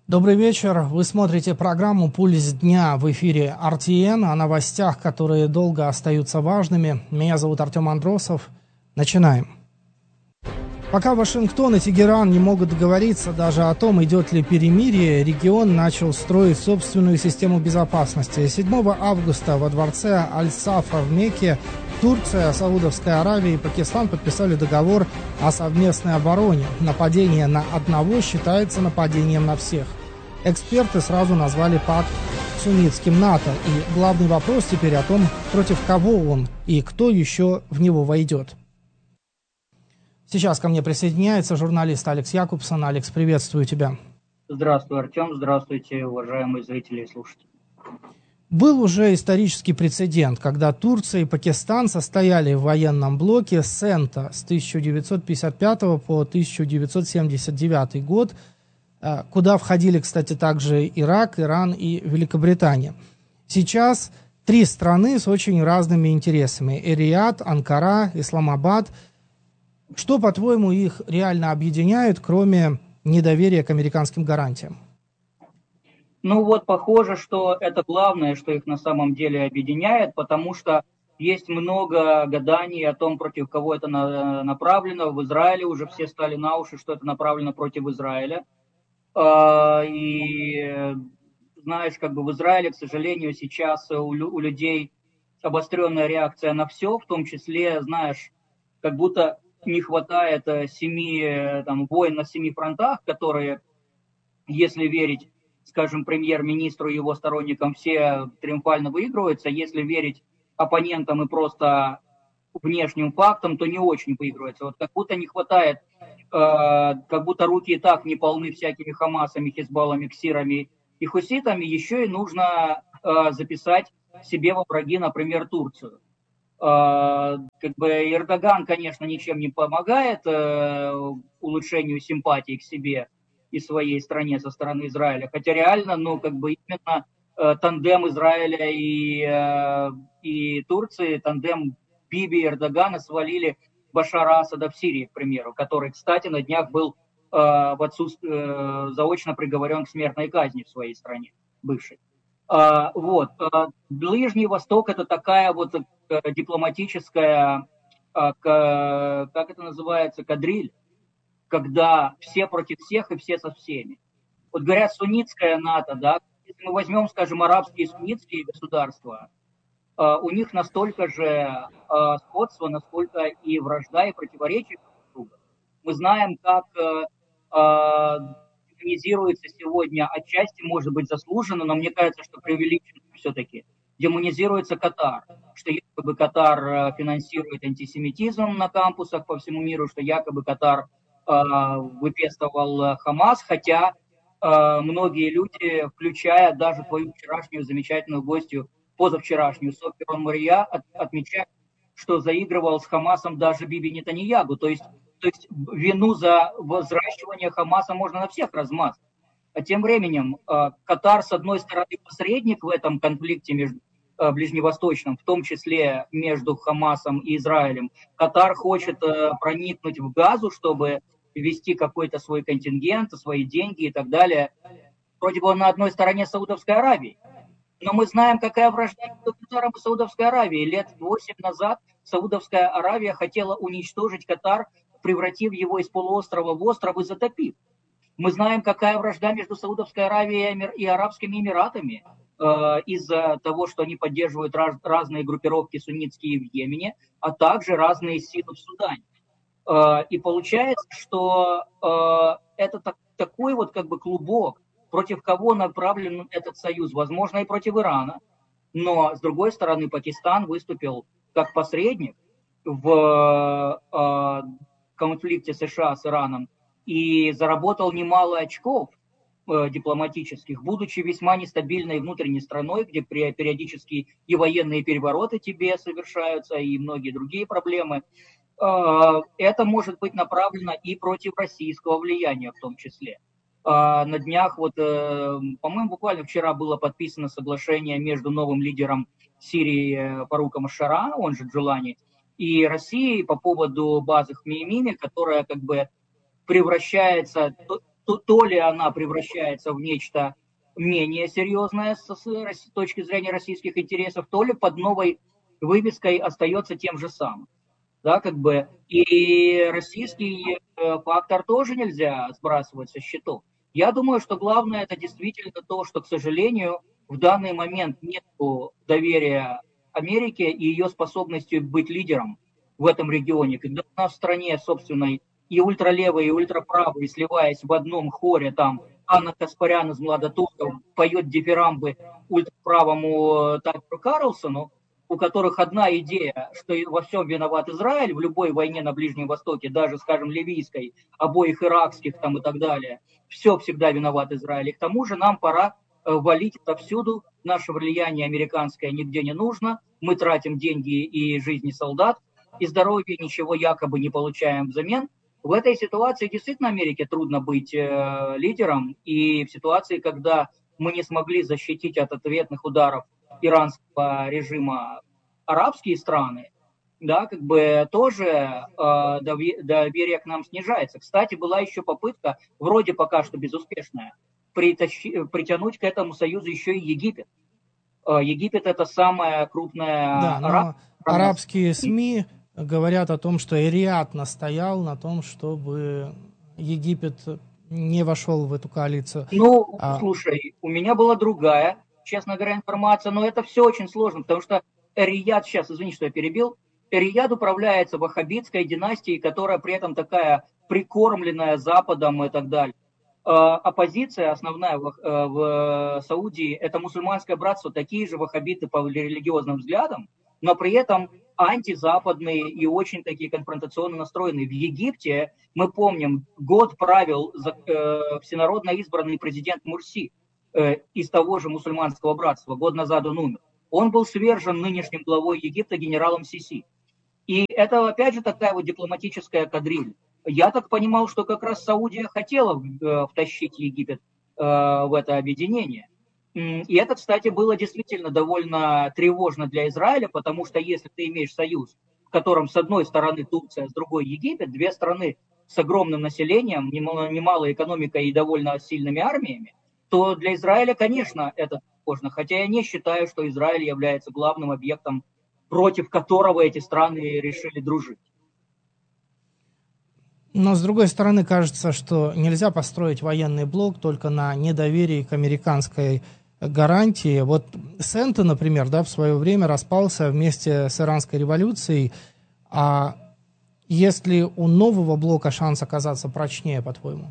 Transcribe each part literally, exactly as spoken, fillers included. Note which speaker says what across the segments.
Speaker 1: Добрый вечер. Вы смотрите программу «Пульс дня» в эфире эр ти эн о новостях, которые долго остаются важными. Меня зовут Артем Андросов. Начинаем. Пока Вашингтон и Тегеран не могут договориться даже о том, идет ли перемирие, регион начал строить собственную систему безопасности. седьмого августа во дворце Аль-Сафа в Мекке Турция, Саудовская Аравия и Пакистан подписали договор о совместной обороне. Нападение на одного считается нападением на всех. Эксперты сразу назвали пакт суннитским НАТО. И главный вопрос теперь о том, против кого он и кто еще в него войдет. Сейчас ко мне присоединяется журналист Алекс Якубсон. Алекс, приветствую тебя.
Speaker 2: Здравствуй, Артем. Здравствуйте, уважаемые зрители и слушатели.
Speaker 1: Был уже исторический прецедент, когда Турция и Пакистан состояли в военном блоке СЭНТО с тысяча девятьсот пятьдесят пятого по тысяча девятьсот семьдесят девятый год, куда входили, кстати, также Ирак, Иран и Великобритания. Сейчас три страны с очень разными интересами: Эр-Рияд, Анкара, Исламабад. Что, по-твоему, их реально объединяет, кроме недоверия к американским гарантиям?
Speaker 2: Ну вот, похоже, что это главное, что их на самом деле объединяет, потому что есть много гаданий о том, против кого это направлено. В Израиле уже все стали на уши, что это направлено против Израиля. И знаешь, как бы в Израиле, к сожалению, сейчас у людей обостренная реакция на все, в том числе, знаешь, как будто не хватает семи там, войн на семи фронтах, которые, если верить, скажем, премьер-министру и его сторонникам, все триумфально выигрываются. Если верить оппонентам и просто внешним фактам, то не очень выигрывается. Вот как будто не хватает, э, как будто руки и так не полны всякими Хамасами, Хизбаллами, Ксирами и Хуситами, еще и нужно э, записать себе во враги, например, Турцию. Э, как бы Эрдоган, конечно, ничем не помогает э, улучшению симпатии к себе и своей стране со стороны Израиля. Хотя реально, ну, как бы именно э, тандем Израиля и, э, и Турции, тандем Биби и Эрдогана свалили Башара Асада в Сирии, к примеру, который, кстати, на днях был э, в отсутств... э, заочно приговорен к смертной казни в своей стране, бывшей. Э, вот. Э, Ближний Восток – это такая вот э, дипломатическая, э, к, как это называется, кадриль, когда все против всех и все со всеми. Вот говорят, суннитская НАТО, да, если мы возьмем, скажем, арабские суннитские государства, э, у них настолько же э, сходство, насколько и вражда, и противоречия друг друга. Мы знаем, как э, э, демонизируется сегодня, отчасти, может быть, заслуженно, но мне кажется, что преувеличенно все-таки, демонизируется Катар, что якобы Катар финансирует антисемитизм на кампусах по всему миру, что якобы Катар выпестовал Хамас, хотя э, многие люди, включая даже твою вчерашнюю замечательную гостью, позавчерашнюю, Софи Рон-Мария, от, отмечают, что заигрывал с Хамасом даже Биби Нетаньягу. То есть, то есть вину за взращивание Хамаса можно на всех размазать. А тем временем э, Катар, с одной стороны, посредник в этом конфликте между э, ближневосточном, в том числе между Хамасом и Израилем. Катар хочет э, проникнуть в Газу, чтобы вести какой-то свой контингент, свои деньги и так далее. Вроде бы он на одной стороне Саудовской Аравии. Но мы знаем, какая вражда между Катаром и Саудовской Аравией. Лет восемь назад Саудовская Аравия хотела уничтожить Катар, превратив его из полуострова в остров и затопив. Мы знаем, какая вражда между Саудовской Аравией и Арабскими Эмиратами э, из-за того, что они поддерживают раз, разные группировки суннитские в Йемене, а также разные силы в Судане. И получается, что э, это так, такой вот как бы клубок, против кого направлен этот союз, возможно, и против Ирана. Но, с другой стороны, Пакистан выступил как посредник в э, конфликте США с Ираном и заработал немало очков э, дипломатических, будучи весьма нестабильной внутренней страной, где периодически и военные перевороты тебе совершаются, и многие другие проблемы. Это может быть направлено и против российского влияния в том числе. На днях, вот, по-моему, буквально вчера было подписано соглашение между новым лидером Сирии Фаруком Аш-Шара, он же Джулани, и Россией по поводу базы в Миемиме, которая как бы превращается, то, то ли она превращается в нечто менее серьезное с, с точки зрения российских интересов, то ли под новой вывеской остается тем же самым. Да, как бы, и российский фактор тоже нельзя сбрасывать со счетов. Я думаю, что главное это действительно то, что, к сожалению, в данный момент нет доверия Америке и ее способности быть лидером в этом регионе. Когда у нас в стране, собственно, и ультралевые, и ультраправые, сливаясь в одном хоре, там Анна Каспарян из Младотурков поет дифирамбы ультраправому Такеру Карлсону, у которых одна идея, что во всем виноват Израиль, в любой войне на Ближнем Востоке, даже, скажем, ливийской, обоих иракских там и так далее, все всегда виноват Израиль. И к тому же нам пора валить отовсюду, наше влияние американское нигде не нужно, мы тратим деньги и жизни солдат, и здоровье ничего якобы не получаем взамен. В этой ситуации действительно Америке трудно быть э, лидером, и в ситуации, когда мы не смогли защитить от ответных ударов иранского режима арабские страны, да, как бы тоже э, доверие к нам снижается. Кстати, была еще попытка, вроде пока что безуспешная, притащи, притянуть к этому союзу еще и Египет. Э, Египет это самая крупная
Speaker 1: да, но
Speaker 2: арабская страна.
Speaker 1: Арабские СМИ говорят о том, что Риад настоял на том, чтобы Египет не вошел в эту коалицию.
Speaker 2: Ну,
Speaker 1: а...
Speaker 2: слушай, у меня была другая, честно говоря, информация, но это все очень сложно, потому что Эр-Рияд, сейчас, извини, что я перебил, Эр-Рияд управляется ваххабитской династией, которая при этом такая прикормленная Западом и так далее. Оппозиция основная в, в Саудии – это мусульманское братство, такие же ваххабиты по религиозным взглядам, но при этом антизападные и очень такие конфронтационно настроенные. В Египте, мы помним, год правил э, всенародно избранный президент Мурси э, из того же мусульманского братства, год назад он умер. Он был свержен нынешним главой Египта генералом Сиси. И это, опять же, такая вот дипломатическая кадриль. Я так понимал, что как раз Саудия хотела э, втащить Египет э, в это объединение. И это, кстати, было действительно довольно тревожно для Израиля, потому что если ты имеешь союз, в котором с одной стороны Турция, с другой Египет, две страны с огромным населением, немалой экономикой и довольно сильными армиями, то для Израиля, конечно, это тревожно. Хотя я не считаю, что Израиль является главным объектом, против которого эти страны решили дружить.
Speaker 1: Но, с другой стороны, кажется, что нельзя построить военный блок только на недоверии к американской гарантии. Вот Сента, например, да, в свое время распался вместе с иранской революцией. А есть ли у нового блока шанс оказаться прочнее, по-твоему?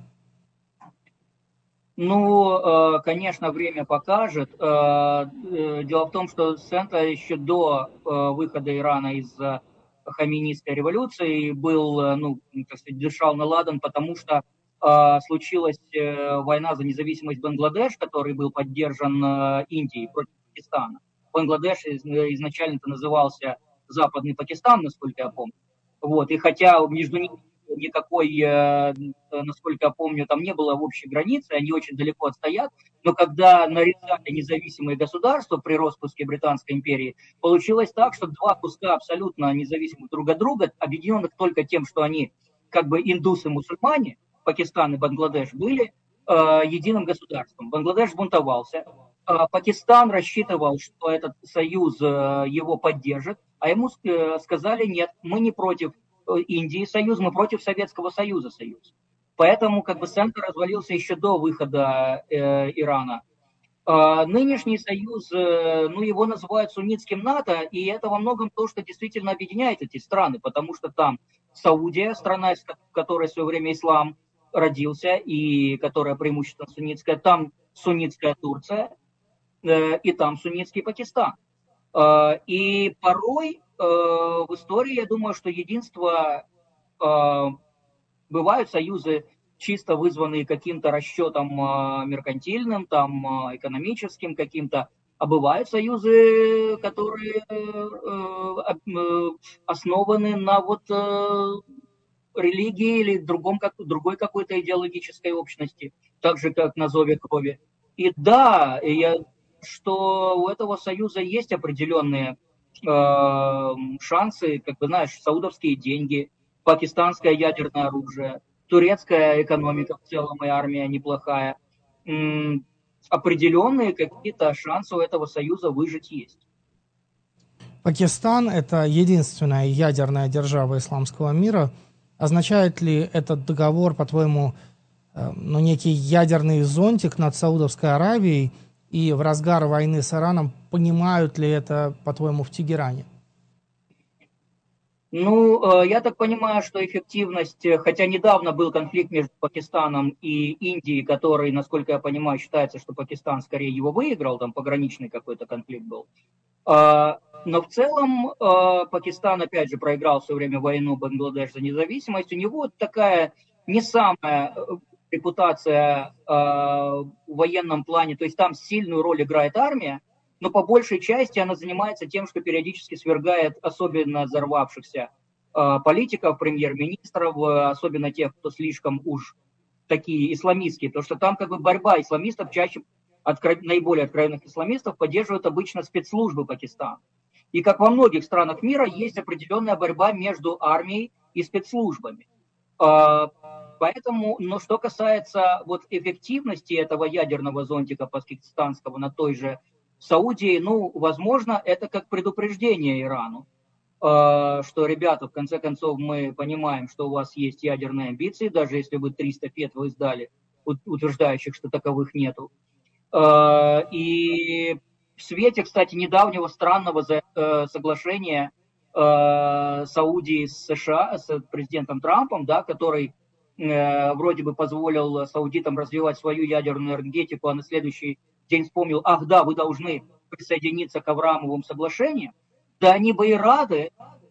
Speaker 2: Ну, конечно, время покажет. Дело в том, что Сента еще до выхода Ирана из Хаминистской революции был, ну, так сказать, дышал на ладан, потому что э, случилась э, война за независимость Бангладеш, который был поддержан э, Индией против Пакистана. Бангладеш из, изначально-то назывался Западный Пакистан, насколько я помню. Вот, и хотя между ними никакой, э, насколько я помню, там не было общей границы, они очень далеко отстоят, но когда нарезали независимые государства при распуске Британской империи, получилось так, что два куска абсолютно независимых друг от друга, объединенных только тем, что они как бы индусы-мусульмане, Пакистан и Бангладеш, были э, единым государством. Бангладеш бунтовался, э, Пакистан рассчитывал, что этот союз э, его поддержит, а ему э, сказали, нет, мы не против Индии союз, мы против Советского Союза союз. Поэтому как бы Сента развалился еще до выхода э, Ирана. А нынешний союз, э, ну его называют суннитским НАТО, и это во многом то, что действительно объединяет эти страны, потому что там Саудия, страна, в которой в свое время ислам родился, и которая преимущественно суннитская, там суннитская Турция, э, и там суннитский Пакистан. Э, и порой в истории, я думаю, что единство, э, бывают союзы чисто вызванные каким-то расчетом э, меркантильным, там, э, экономическим каким-то, а бывают союзы, которые э, э, основаны на вот э, религии или другом, как, другой какой-то идеологической общности, так же, как на зове крови. И да, я, что у этого союза есть определенные шансы, как бы, знаешь, саудовские деньги, пакистанское ядерное оружие, турецкая экономика в целом и армия неплохая. М, определенные какие-то шансы у этого союза выжить есть.
Speaker 1: Пакистан – это единственная ядерная держава исламского мира. Означает ли этот договор, по-твоему, э, ну, некий ядерный зонтик над Саудовской Аравией? И в разгар войны с Ираном понимают ли это, по-твоему, в Тегеране?
Speaker 2: Ну, я так понимаю, что эффективность, хотя недавно был конфликт между Пакистаном и Индией, который, насколько я понимаю, считается, что Пакистан скорее его выиграл, там пограничный какой-то конфликт был. Но в целом Пакистан, опять же, проиграл все время войну Бангладеш за независимость. У него такая не самая репутация в военном плане, то есть там сильную роль играет армия, но по большей части она занимается тем, что периодически свергает особенно взорвавшихся э, политиков, премьер-министров, э, особенно тех, кто слишком уж такие исламистские, потому что там как бы борьба исламистов, чаще откров... наиболее откровенных исламистов поддерживают обычно спецслужбы Пакистана. И как во многих странах мира есть определенная борьба между армией и спецслужбами. Э, поэтому, но что касается вот эффективности этого ядерного зонтика пакистанского на той же Саудии, ну, возможно, это как предупреждение Ирану, э, что, ребята, в конце концов, мы понимаем, что у вас есть ядерные амбиции, даже если вы триста фетв издали, утверждающих, что таковых нету. Э, и в свете, кстати, недавнего странного за, э, соглашения э, Саудии с США, с президентом Трампом, да, который э, вроде бы позволил саудитам развивать свою ядерную энергетику, а на следующий день вспомнил, ах да, вы должны присоединиться к Авраамовым соглашениям, да они бы и рады,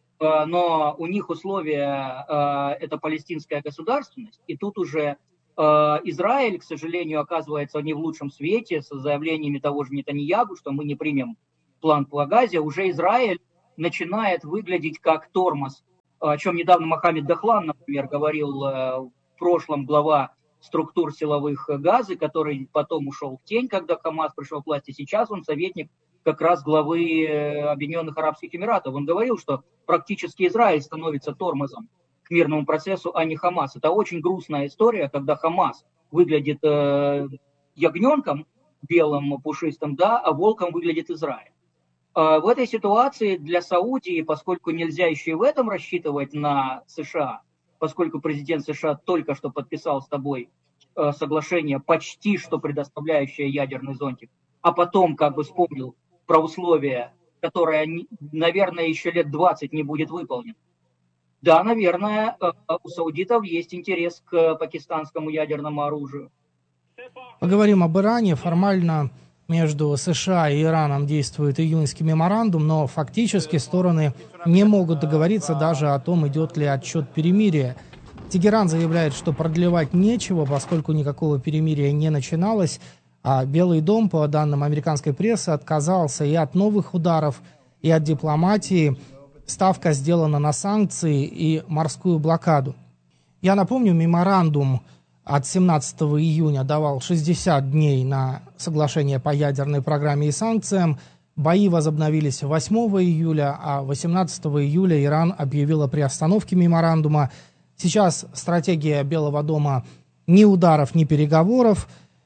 Speaker 2: но у них условия – это палестинская государственность, и тут уже Израиль, к сожалению, оказывается не в лучшем свете, с заявлениями того же Нетаньяху, что мы не примем план по Газе, уже Израиль начинает выглядеть как тормоз, о чем недавно Мохаммед Дахлан, например, говорил в прошлом, глава структур силовых Газы, который потом ушел в тень, когда Хамас пришел к власти. Сейчас он советник как раз главы Объединенных Арабских Эмиратов. Он говорил, что практически Израиль становится тормозом к мирному процессу, а не Хамас. Это очень грустная история, когда Хамас выглядит э, ягненком белым, пушистым, да, а волком выглядит Израиль. Э, в этой ситуации для Саудии, поскольку нельзя еще и в этом рассчитывать на США, поскольку президент США только что подписал с тобой э, соглашение, почти что предоставляющее ядерный зонтик, а потом как бы вспомнил про условия, которые, наверное, еще лет двадцать не будет выполнено. Да, наверное, э, у саудитов есть интерес к пакистанскому ядерному оружию.
Speaker 1: Поговорим об Иране. Формально между США и Ираном действует июньский меморандум, но фактически стороны не могут договориться даже о том, идет ли отчет перемирия. Тегеран заявляет, что продлевать нечего, поскольку никакого перемирия не начиналось, а Белый дом, по данным американской прессы, отказался и от новых ударов, и от дипломатии. Ставка сделана на санкции и морскую блокаду. Я напомню, меморандум от семнадцатого июня давал шестьдесят дней на соглашение по ядерной программе и санкциям. Бои возобновились восьмого июля, а восемнадцатого июля Иран объявил о приостановке меморандума. Сейчас стратегия Белого дома ни ударов, ни переговоров.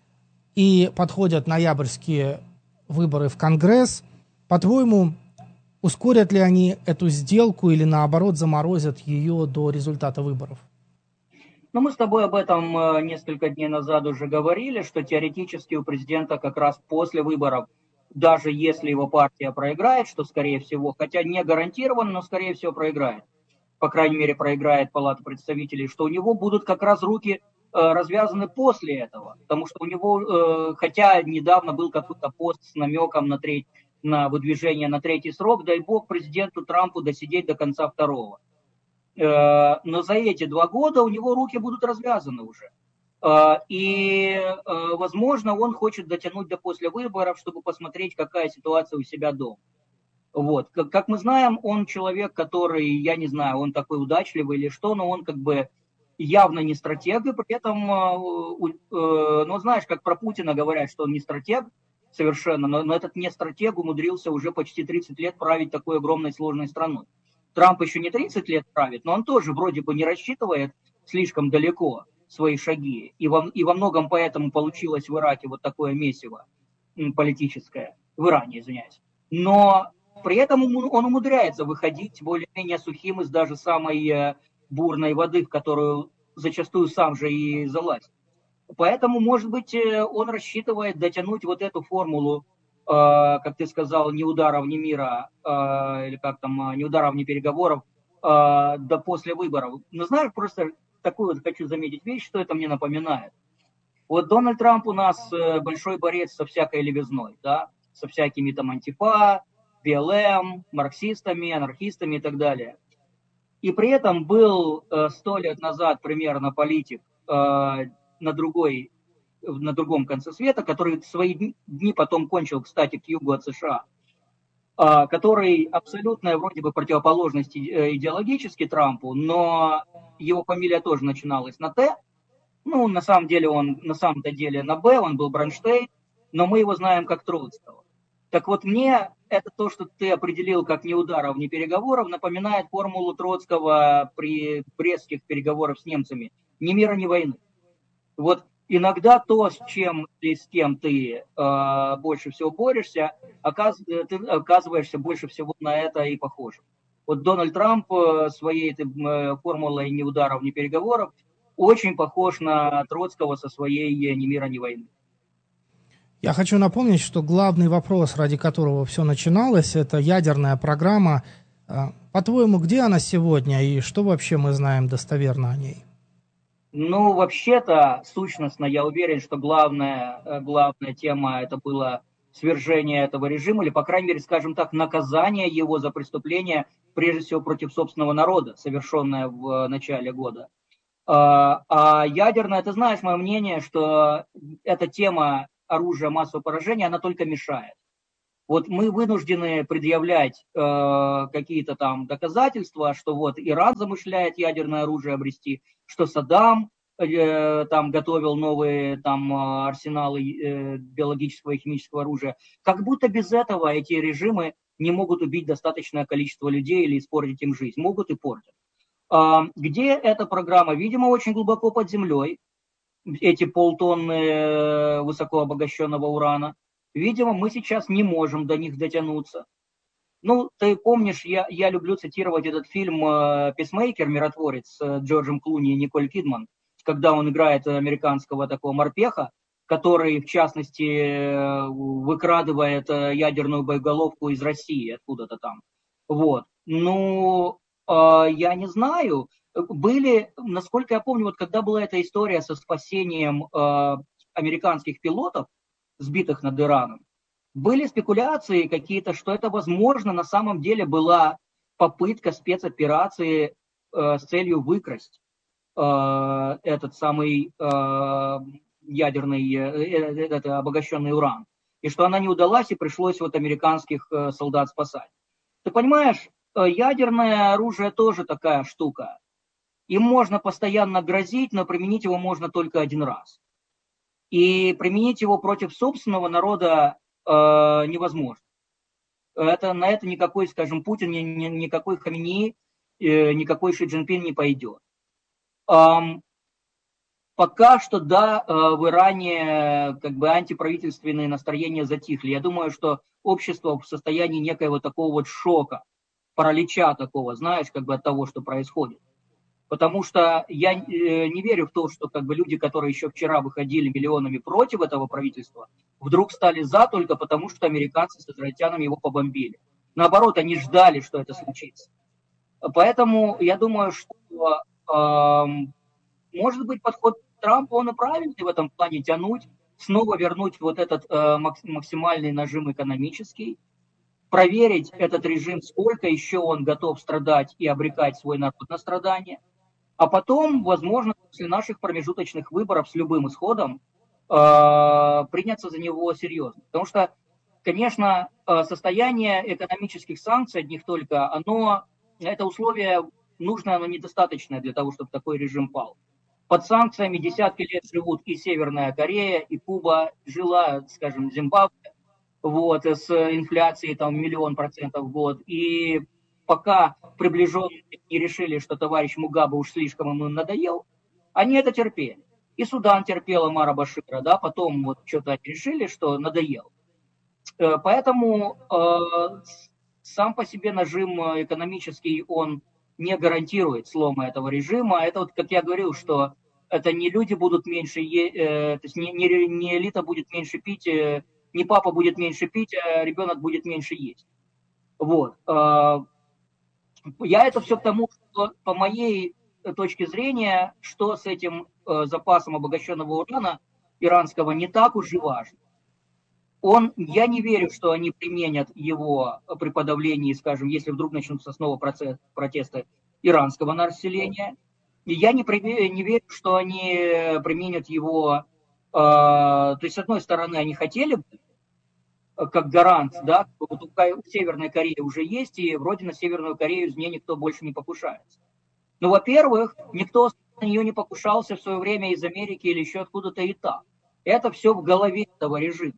Speaker 1: И подходят ноябрьские выборы в Конгресс. По-твоему, ускорят ли они эту сделку или, наоборот, заморозят ее до результата выборов?
Speaker 2: Ну, мы с тобой об этом несколько дней назад уже говорили, что теоретически у президента как раз после выборов, даже если его партия проиграет, что скорее всего, хотя не гарантированно, но скорее всего проиграет, по крайней мере проиграет Палата представителей, что у него будут как раз руки развязаны после этого, потому что у него, хотя недавно был какой-то пост с намеком на, треть, на выдвижение на третий срок, дай бог президенту Трампу досидеть до конца второго. Но за эти два года у него руки будут развязаны уже. И, возможно, он хочет дотянуть до после выборов, чтобы посмотреть, какая ситуация у себя дома. Вот. Как, как мы знаем, он человек, который, я не знаю, он такой удачливый или что, но он как бы явно не стратег, и при этом, ну, знаешь, как про Путина говорят, что он не стратег совершенно, но, но этот не стратег умудрился уже почти тридцать лет править такой огромной сложной страной. Трамп еще не тридцать лет правит, но он тоже вроде бы не рассчитывает слишком далеко свои шаги. И во, и во многом поэтому получилось в Ираке вот такое месиво политическое. В Иране, извиняюсь. Но при этом он умудряется выходить более-менее сухим из даже самой бурной воды, в которую зачастую сам же и залазит. Поэтому, может быть, он рассчитывает дотянуть вот эту формулу, э, как ты сказал, ни ударов, ни мира, э, или как там, ни ударов, ни переговоров, э, до после выборов. Но знаешь, просто такую вот хочу заметить вещь, что это мне напоминает. Вот Дональд Трамп у нас большой борец со всякой левизной, да, со всякими там антифа, би эл эм, марксистами, анархистами и так далее. И при этом был сто лет назад примерно политик э, на, другой, на другом конце света, который свои дни потом кончил, кстати, к югу от США, э, который абсолютная вроде бы противоположность идеологически Трампу, но его фамилия тоже начиналась на «Т». Ну, на самом деле он, на самом-то деле на «Б», он был Бронштейн, но мы его знаем как Троцкого. Так вот, мне это то, что ты определил как ни ударов, ни переговоров, напоминает формулу Троцкого при брестских переговорах с немцами. Ни мира, ни войны. Вот иногда то, с чем и с кем ты э, больше всего борешься, оказ, ты оказываешься больше всего на это и похожим. Вот Дональд Трамп своей этой, э, формулой ни ударов, ни переговоров очень похож на Троцкого со своей «ни мира, ни войны».
Speaker 1: Я хочу напомнить, что главный вопрос, ради которого все начиналось, это ядерная программа. По-твоему, где она сегодня и что вообще мы знаем достоверно о ней?
Speaker 2: Ну, вообще-то, сущностно, я уверен, что главная, главная тема это было свержение этого режима, или, по крайней мере, скажем так, наказание его за преступление, прежде всего, против собственного народа, совершенное в начале года. А ядерная, ты знаешь мое мнение, что эта тема оружия массового поражения, она только мешает. Вот мы вынуждены предъявлять э, какие-то там доказательства, что вот Иран замышляет ядерное оружие обрести, что Саддам э, там готовил новые там арсеналы э, биологического и химического оружия. Как будто без этого эти режимы не могут убить достаточное количество людей или испортить им жизнь. Могут и портят. А, где эта программа? Видимо, очень глубоко под землей. Эти полтонны высокообогащенного урана. Видимо, мы сейчас не можем до них дотянуться. Ну, ты помнишь, я, я люблю цитировать этот фильм «Писмейкер», «Миротворец» с Джорджем Клуни и Николь Кидман, когда он играет американского такого морпеха, который, в частности, выкрадывает ядерную боеголовку из России, откуда-то там. Вот. Ну, я не знаю. Были, насколько я помню, вот когда была эта история со спасением э, американских пилотов, сбитых над Ираном, были спекуляции какие-то, что это, возможно, на самом деле была попытка спецоперации э, с целью выкрасть э, этот самый э, ядерный, э, этот обогащенный уран. И что она не удалась, и пришлось вот американских э, солдат спасать. Ты понимаешь, э, ядерное оружие тоже такая штука. Им можно постоянно грозить, но применить его можно только один раз. И применить его против собственного народа э, невозможно. Это, на это никакой, скажем, Путин, ни, ни, никакой Хамини, э, никакой Ши Цзиньпин не пойдет. Эм, пока что, да, э, в Иране как бы антиправительственные настроения затихли. Я думаю, что общество в состоянии некоего такого вот шока, паралича такого, знаешь, как бы от того, что происходит. Потому что я не верю в то, что как бы люди, которые еще вчера выходили миллионами против этого правительства, вдруг стали за только потому, что американцы с израильтянами его побомбили. Наоборот, они ждали, что это случится. Поэтому я думаю, что э, может быть подход Трампа, он и правильный в этом плане, тянуть, снова вернуть вот этот э, максимальный нажим экономический, проверить этот режим, сколько еще он готов страдать и обрекать свой народ на страдания. А потом, возможно, после наших промежуточных выборов с любым исходом э, приняться за него серьезно. Потому что, конечно, состояние экономических санкций одних только, оно, это условие нужное, но недостаточное для того, чтобы такой режим пал. Под санкциями десятки лет живут и Северная Корея, и Куба, жила, скажем, Зимбабве, вот, с инфляцией там миллион процентов в год. И пока приближенные не решили, что товарищ Мугабе уж слишком ему надоел, Они это терпели. И Судан терпел Омара Башира, да, потом вот что-то решили, что надоело. Поэтому э, сам по себе нажим экономический, он не гарантирует слома этого режима. Это вот, как я говорил, что это не люди будут меньше, е- э, то есть не, не, не элита будет меньше пить, э, не папа будет меньше пить, а ребенок будет меньше есть. Вот. Э, я это все к тому, что по моей точке зрения, что с этим э, запасом обогащенного урана иранского не так уж и важно. Он, я не верю, что они применят его при подавлении, скажем, если вдруг начнутся снова процесс, протесты иранского населения. И я не, не верю, что они применят его, э, то есть, с одной стороны, они хотели бы, как гарант, да, вот у, у Северной Кореи уже есть, и вроде на Северную Корею из нее никто больше не покушается. Ну, во-первых, никто на нее не покушался в свое время из Америки или еще откуда-то и так. Это все в голове этого режима.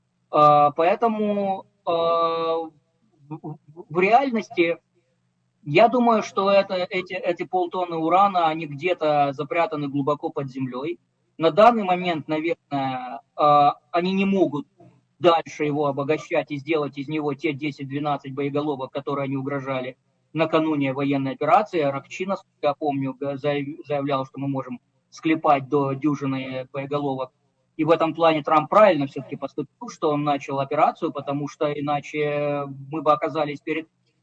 Speaker 2: Поэтому в реальности я думаю, что это, эти, эти полтонны урана, они где-то запрятаны глубоко под землей. На данный момент, наверное, они не могут дальше его обогащать и сделать из него те десять-двенадцать боеголовок, которые они угрожали накануне военной операции. Ракчи, насколько я помню, заявлял, что мы можем склепать до дюжины боеголовок. И в этом плане Трамп правильно все-таки поступил, что он начал операцию, потому что иначе мы бы оказались перед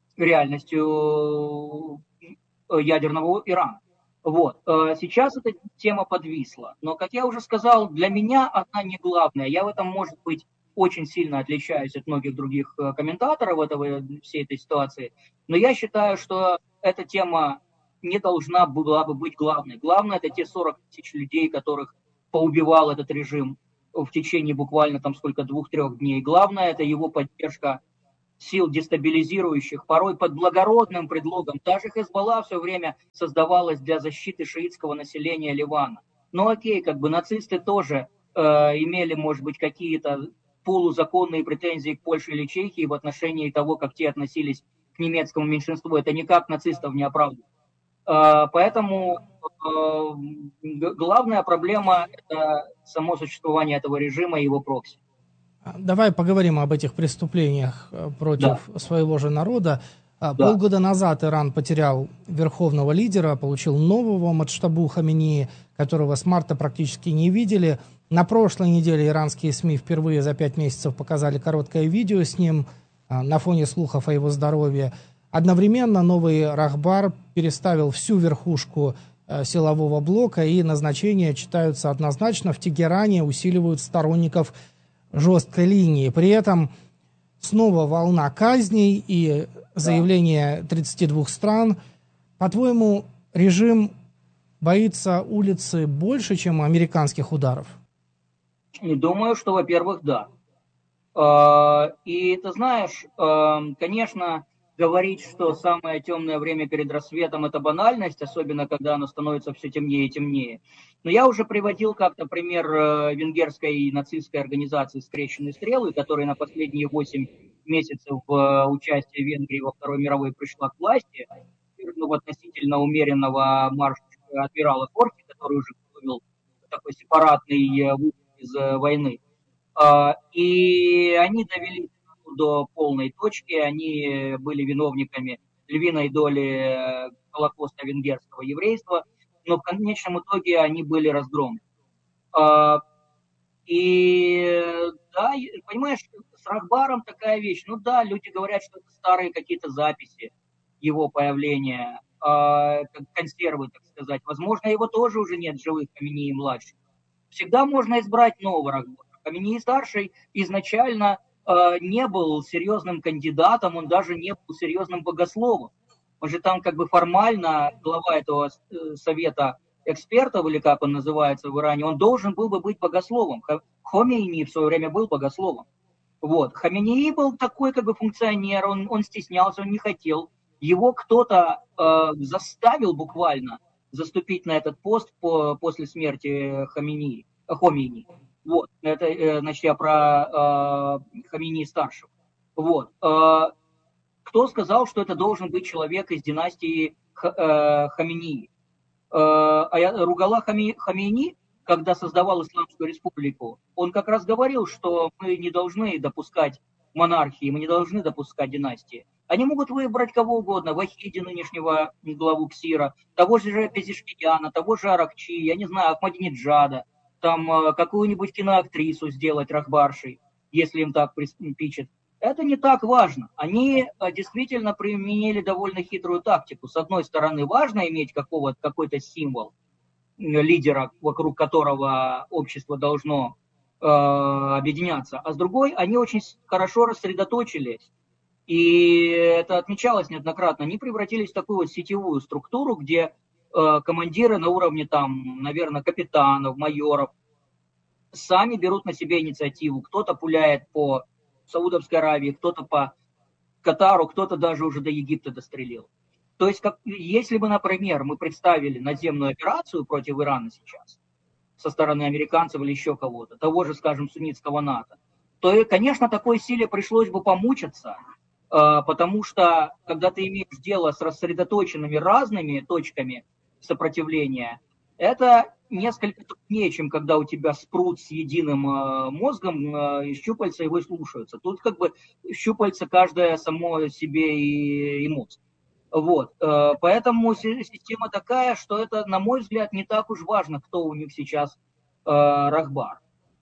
Speaker 2: реальностью ядерного Ирана. Вот. Сейчас эта тема подвисла. Но, как я уже сказал, для меня она не главная. Я в этом, может быть, очень сильно отличаюсь от многих других комментаторов этого, всей этой ситуации. Но я считаю, что эта тема не должна была бы быть главной. Главное – это те сорок тысяч людей, которых поубивал этот режим в течение буквально там сколько, двух-трех дней. Главное – это его поддержка сил дестабилизирующих, порой под благородным предлогом. Та же Хезболла все время создавалась для защиты шиитского населения Ливана. Ну окей, как бы нацисты тоже э, имели, может быть, какие-то полузаконные претензии к Польше или Чехии в отношении того, как те относились к немецкому меньшинству. Это никак нацистов не оправдывает. Э, поэтому э, главная проблема – это само существование этого режима и его прокси.
Speaker 1: Давай поговорим об этих преступлениях против да. своего же народа. Да. Полгода назад Иран потерял верховного лидера, получил нового Муджтабу Хаминеи, которого с марта практически не видели. На прошлой неделе иранские СМИ впервые за пять месяцев показали короткое видео с ним на фоне слухов о его здоровье. Одновременно новый Рахбар переставил всю верхушку силового блока, и назначения читаются однозначно. В Тегеране усиливают сторонников жесткой линии. При этом снова волна казней и заявления тридцати двух стран. По-твоему, режим боится улицы больше, чем американских ударов?
Speaker 2: Думаю, что, во-первых, да. И ты знаешь, конечно, говорить, что самое темное время перед рассветом – это банальность, особенно когда оно становится все темнее и темнее. Но я уже приводил как-то пример венгерской нацистской организации «Скрещенные стрелы», которая на последние восемь месяцев участия Венгрии во Второй мировой пришла к власти, ну, относительно умеренного марша адмирала Хорти, который уже провел такой сепаратный выход из войны. И они довели до полной точки, они были виновниками львиной доли Холокоста венгерского еврейства, но в конечном итоге они были разгромлены. И да, понимаешь, с Рахбаром такая вещь, ну да, люди говорят, что это старые какие-то записи его появления, консервы, так сказать. Возможно, его тоже уже нет живых, Хаминеи-младший. Всегда можно избрать нового Рахбара. Хаминеи-старший изначально не был серьезным кандидатом, он даже не был серьезным богословом. Он же там как бы формально глава этого совета экспертов, или как он называется в Иране, он должен был бы быть богословом. Хомейни в свое время был богословом. Вот. Хаминеи был такой как бы функционер, он, он стеснялся, он не хотел. Его кто-то э, заставил буквально заступить на этот пост по, после смерти Хаминеи, Хомейни. Вот, это, значит, я про э, Хаминеи-старшего. Вот. Э, кто сказал, что это должен быть человек из династии Х, э, Хаминеи? Ругалла Хамейни, когда создавал Исламскую республику, он как раз говорил, что мы не должны допускать монархии, мы не должны допускать династии. Они могут выбрать кого угодно, Вахиди, нынешнего главу Ксира, того же Пезешкияна, того же Аракчи, я не знаю, Ахмадинеджада, там какую-нибудь киноактрису сделать рахбаршей, если им так пичат. Это не так важно. Они действительно применили довольно хитрую тактику. С одной стороны, важно иметь какого-то, какой-то символ, лидера, вокруг которого общество должно э, объединяться. А с другой, они очень хорошо рассредоточились. И это отмечалось неоднократно. Они превратились в такую вот сетевую структуру, где э, командиры на уровне, там, наверное, капитанов, майоров сами берут на себя инициативу. Кто-то пуляет по Саудовской Аравии, кто-то по Катару, кто-то даже уже до Египта дострелил. То есть, как, если бы, например, мы представили наземную операцию против Ирана сейчас со стороны американцев или еще кого-то, того же, скажем, суннитского НАТО, то, конечно, такой силе пришлось бы помучиться, потому что, когда ты имеешь дело с рассредоточенными разными точками сопротивления, это несколько труднее, чем когда у тебя спрут с единым мозгом, и щупальца его слушаются. Тут как бы щупальца каждое само себе и, и мозг. Вот. Поэтому система такая, что это, на мой взгляд, не так уж важно, кто у них сейчас рахбар.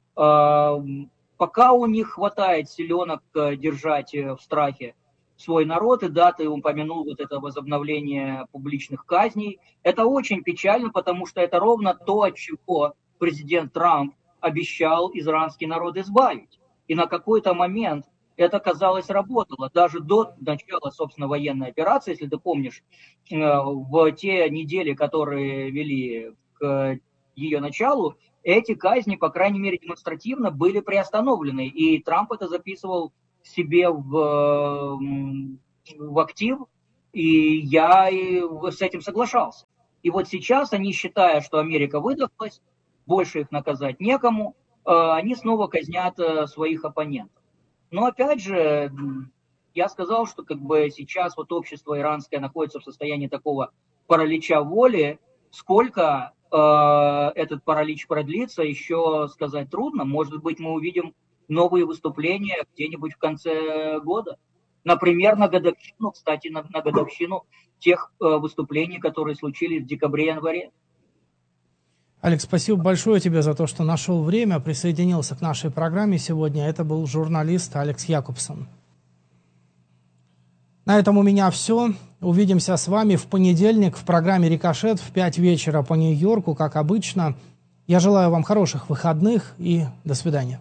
Speaker 2: Пока у них хватает силенок держать в страхе свой народ, и да, ты упомянул вот это возобновление публичных казней. Это очень печально, потому что это ровно то, от чего президент Трамп обещал израильский народ избавить. И на какой-то момент это, казалось, работало. Даже до начала, собственно, военной операции, если ты помнишь, в те недели, которые вели к ее началу, эти казни, по крайней мере, демонстративно были приостановлены. И Трамп это записывал себе в, в актив, и я с этим соглашался. И вот сейчас они, считая, что Америка выдохлась, больше их наказать некому, они снова казнят своих оппонентов. Но опять же, я сказал, что как бы сейчас вот общество иранское находится в состоянии такого паралича воли. Сколько э, этот паралич продлится, еще сказать трудно. Может быть, мы увидим новые выступления где-нибудь в конце года. Например, на годовщину, кстати, на, на годовщину тех э, выступлений, которые случились в декабре-январе.
Speaker 1: Алекс, спасибо большое тебе за то, что нашел время, присоединился к нашей программе сегодня. Это был журналист Алекс Якобсон. На этом у меня все. Увидимся с вами в понедельник в программе «Рикошет» в пять вечера по Нью-Йорку, как обычно. Я желаю вам хороших выходных и до свидания.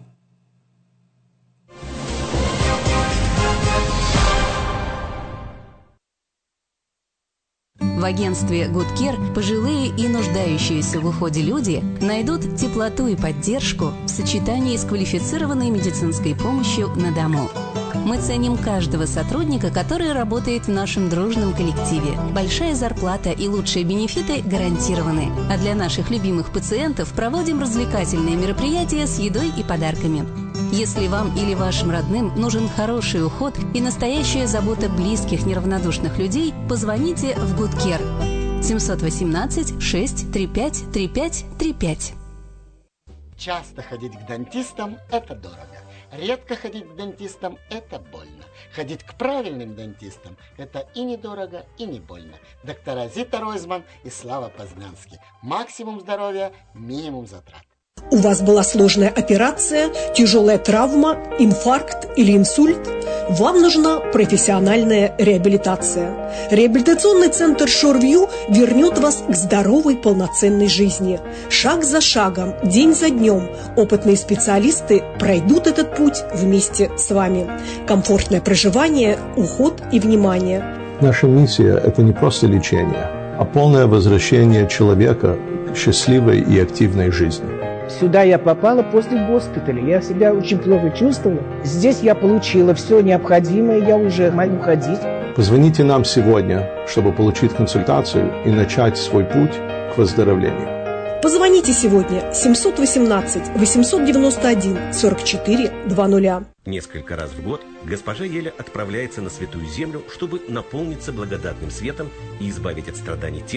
Speaker 3: В агентстве Good Care пожилые и нуждающиеся в уходе люди найдут теплоту и поддержку в сочетании с квалифицированной медицинской помощью на дому. Мы ценим каждого сотрудника, который работает в нашем дружном коллективе. Большая зарплата и лучшие бенефиты гарантированы. А для наших любимых пациентов проводим развлекательные мероприятия с едой и подарками. Если вам или вашим родным нужен хороший уход и настоящая забота близких неравнодушных людей, позвоните в Good Care семь один восемь шесть три пять три пять три пять.
Speaker 4: Часто ходить к дантистам – это дорого. Редко ходить к дантистам – это больно. Ходить к правильным дантистам – это и недорого, и не больно. Доктора Зита Ройзман и Слава Познанский. Максимум здоровья, минимум затрат.
Speaker 5: У вас была сложная операция, тяжелая травма, инфаркт или инсульт? Вам нужна профессиональная реабилитация. Реабилитационный центр Шорвью вернет вас к здоровой полноценной жизни. Шаг за шагом, день за днем опытные специалисты пройдут этот путь вместе с вами. Комфортное проживание, уход и внимание.
Speaker 6: Наша миссия – это не просто лечение, а полное возвращение человека к счастливой и активной жизни.
Speaker 7: Сюда я попала после госпиталя. Я себя очень плохо чувствовала. Здесь я получила все необходимое, я уже могу ходить.
Speaker 6: Позвоните нам сегодня, чтобы получить консультацию и начать свой путь к выздоровлению.
Speaker 5: Позвоните сегодня семь один восемь восемь девять один сорок четыре двадцать.
Speaker 8: Несколько раз в год госпожа Еля отправляется на Святую Землю, чтобы наполниться благодатным светом и избавить от страданий тех,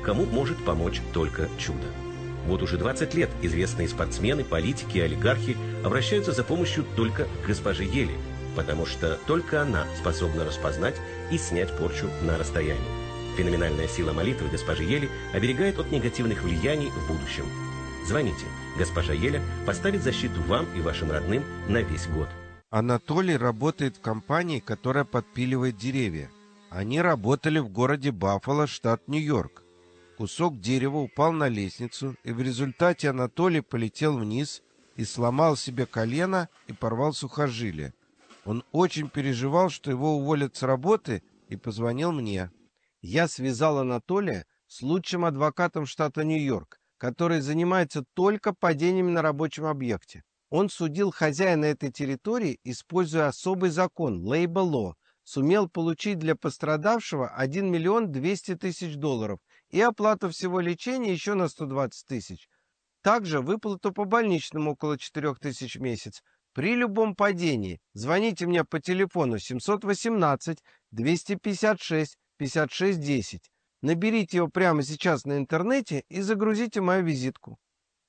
Speaker 8: кому может помочь только чудо. Вот уже двадцать лет известные спортсмены, политики и олигархи обращаются за помощью только к госпоже Еле, потому что только она способна распознать и снять порчу на расстоянии. Феноменальная сила молитвы госпожи Ели оберегает от негативных влияний в будущем. Звоните. Госпожа Еля поставит защиту вам и вашим родным на весь год.
Speaker 9: Анатолий работает в компании, которая подпиливает деревья. Они работали в городе Баффало, штат Нью-Йорк. Кусок дерева упал на лестницу, и в результате Анатолий полетел вниз и сломал себе колено и порвал сухожилие. Он очень переживал, что его уволят с работы, и позвонил мне. Я связал Анатолия с лучшим адвокатом штата Нью-Йорк, который занимается только падениями на рабочем объекте. Он судил хозяина этой территории, используя особый закон Labor Law, сумел получить для пострадавшего один миллион двести тысяч долларов и оплату всего лечения еще на сто двадцать тысяч. Также выплату по больничному около четырех тысяч в месяц. При любом падении звоните мне по телефону семь один восемь двести пятьдесят шесть пятьдесят шесть десять. Наберите его прямо сейчас на интернете и загрузите мою визитку.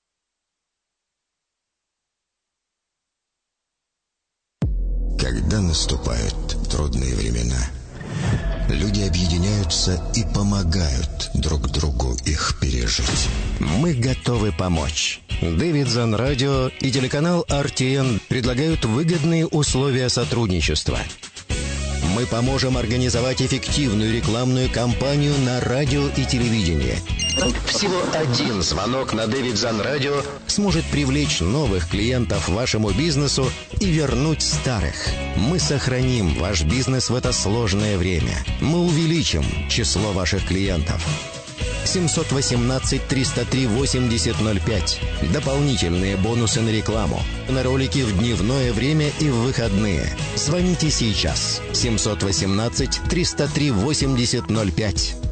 Speaker 10: Когда наступают трудные времена, люди объединяются и помогают друг другу их пережить. Мы готовы помочь. Davidson Radio и телеканал ар ти эн предлагают выгодные условия сотрудничества. Мы поможем организовать эффективную рекламную кампанию на радио и телевидении. Всего один звонок на Davidson Radio сможет привлечь новых клиентов вашему бизнесу и вернуть старых. Мы сохраним ваш бизнес в это сложное время. Мы увеличим число ваших клиентов. семь один восемь триста три восемьдесят ноль пять. Дополнительные бонусы на рекламу, на ролики в дневное время и в выходные. Звоните сейчас. семь один восемь триста три восемьдесят ноль пять.